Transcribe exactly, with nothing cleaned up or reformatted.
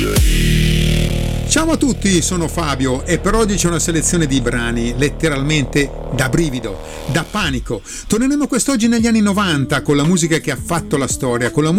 Ciao a tutti, sono Fabio e per oggi c'è una selezione di brani letteralmente da brivido, da panico. Torneremo quest'oggi negli anni novanta con la musica che ha fatto la storia, con la